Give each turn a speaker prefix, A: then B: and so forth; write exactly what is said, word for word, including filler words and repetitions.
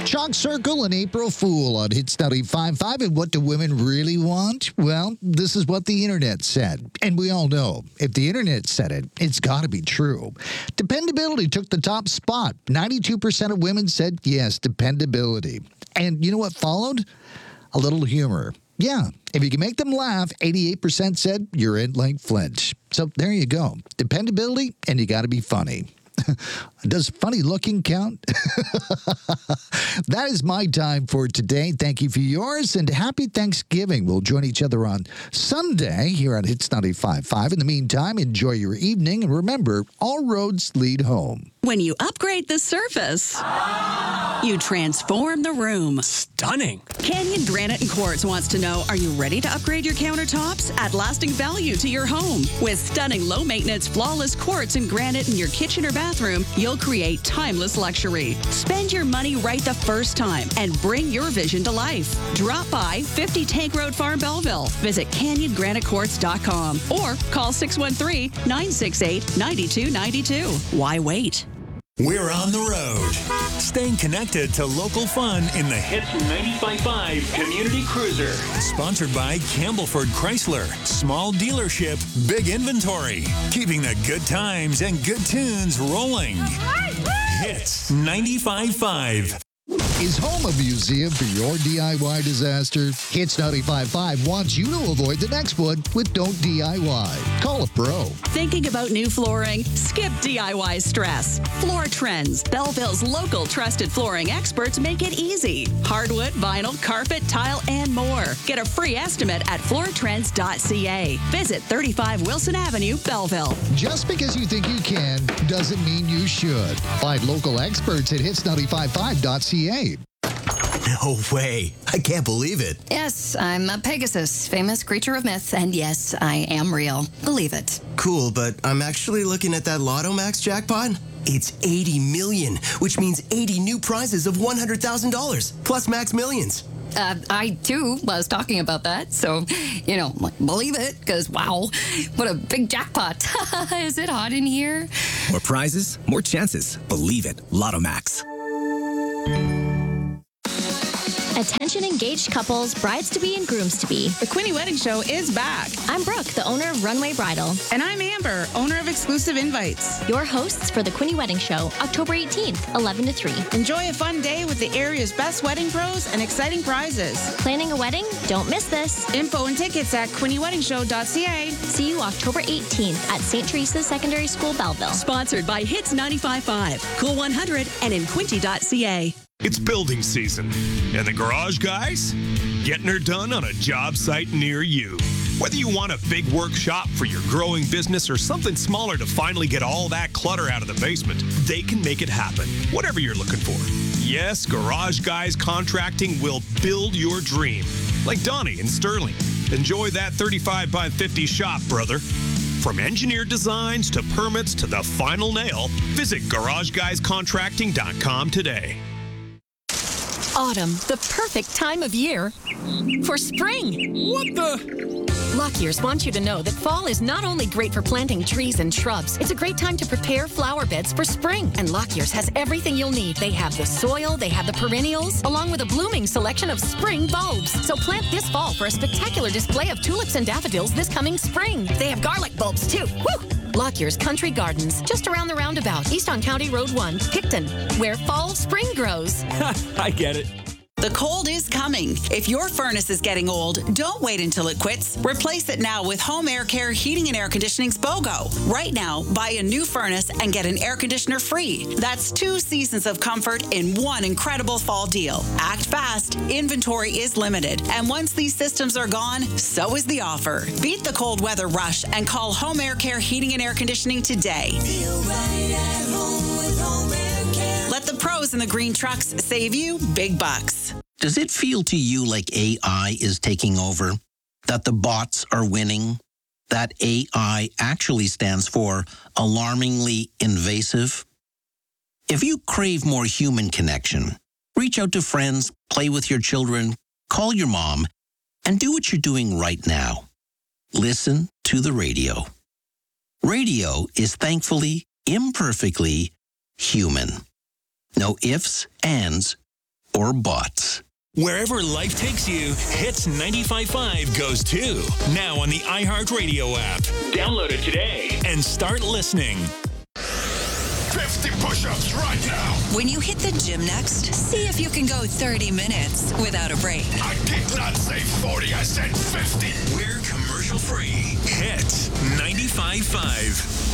A: Chalk Circle and April Fool on Hits ninety-five point five. And what do women really want? Well, this is what the internet said. And we all know, if the internet said it, it's got to be true. Dependability took the top spot. ninety-two percent of women said yes, dependability. And you know what followed? A little humor. Yeah, if you can make them laugh, eighty-eight percent said you're in like Flint. So there you go. Dependability, and you got to be funny. Does funny looking count? That is my time for today. Thank you for yours, and happy Thanksgiving. We'll join each other on Sunday here on Hits ninety-five point five. In the meantime, enjoy your evening, and remember, all roads lead home.
B: When you upgrade the surface, you transform the room.
C: Stunning.
B: Canyon Granite and Quartz wants to know, are you ready to upgrade your countertops? Add lasting value to your home. With stunning low-maintenance, flawless quartz and granite in your kitchen or bathroom, you'll create timeless luxury. Spend your money right the first time and bring your vision to life. Drop by fifty Tank Road Farm, Belleville. Visit canyon granite quartz dot com or call six one three, nine six eight, nine two nine two. Why wait?
D: We're on the road.
C: Staying connected to local fun in the Hits ninety-five point five Community Cruiser. Sponsored by Campbellford Chrysler. Small dealership, big inventory. Keeping the good times and good tunes rolling. Hits ninety-five point five.
A: Is home a museum for your D I Y disaster? Hits ninety-five point five wants you to avoid the next one with Don't D I Y. Call a pro.
B: Thinking about new flooring? Skip D I Y stress. Floor Trends, Belleville's local trusted flooring experts, make it easy. Hardwood, vinyl, carpet, tile, and more. Get a free estimate at floor trends dot c a. Visit thirty-five Wilson Avenue, Belleville.
A: Just because you think you can doesn't mean you should. Find local experts at hits ninety-five point five dot c a.
D: No way. I can't believe it.
E: Yes, I'm a Pegasus, famous creature of myth, and yes, I am real. Believe it.
D: Cool, but I'm actually looking at that Lotto Max jackpot. It's eighty million, which means eighty new prizes of one hundred thousand dollars, plus Max Millions.
E: Uh, I, too, was talking about that, so, you know, believe it, because, wow, what a big jackpot. Is it hot in here?
F: More prizes, more chances. Believe it. Lotto Max.
G: Attention engaged couples, brides-to-be and grooms-to-be.
H: The Quinny Wedding Show is back.
G: I'm Brooke, the owner of Runway Bridal.
H: And I'm Amber, owner of Exclusive Invites.
G: Your hosts for the Quinny Wedding Show, October eighteenth, eleven to three.
H: Enjoy a fun day with the area's best wedding pros and exciting prizes.
G: Planning a wedding? Don't miss this.
H: Info and tickets at quinny wedding show dot c a.
G: See you October eighteenth at Saint Teresa's Secondary School, Belleville.
B: Sponsored by Hits ninety-five point five, Cool one hundred, and in quinty dot c a.
I: It's building season, and the garage guys getting her done on a job site near you. Whether you want a big workshop for your growing business or something smaller to finally get all that clutter out of the basement, they can make it happen, whatever you're looking for. Yes, Garage Guys Contracting will build your dream. Like Donnie in Sterling. Enjoy that thirty-five by fifty shop, brother. From engineered designs to permits to the final nail, visit garage guys contracting dot com today.
J: Autumn, the perfect time of year for spring.
C: What the?
J: Lockyear's wants you to know that fall is not only great for planting trees and shrubs, it's a great time to prepare flower beds for spring. And Lockyear's has everything you'll need. They have the soil, they have the perennials, along with a blooming selection of spring bulbs. So plant this fall for a spectacular display of tulips and daffodils this coming spring. They have garlic bulbs too. Woo! Lockyear's Country Gardens, just around the roundabout, east on County Road one, Picton, where fall spring grows.
C: I get it.
B: The cold is coming. If your furnace is getting old, don't wait until it quits. Replace it now with Home Air Care Heating and Air Conditioning's BOGO. Right now, buy a new furnace and get an air conditioner free. That's two seasons of comfort in one incredible fall deal. Act fast. Inventory is limited. And once these systems are gone, so is the offer. Beat the cold weather rush and call Home Air Care Heating and Air Conditioning today.
K: Feel right at home with Home Air Care.
B: Let the pros in the green trucks save you big bucks.
L: Does it feel to you like A I is taking over? That the bots are winning? That A I actually stands for alarmingly invasive? If you crave more human connection, reach out to friends, play with your children, call your mom, and do what you're doing right now. Listen to the radio. Radio is thankfully, imperfectly human. No ifs, ands, or bots.
C: Wherever life takes you, Hits ninety-five point five goes too. Now on the iHeartRadio app. Download it today and start listening.
M: fifty push-ups right now.
N: When you hit the gym next, see if you can go thirty minutes without a break.
M: I did not say forty, I said fifty.
C: We're commercial free. Hits ninety-five point five.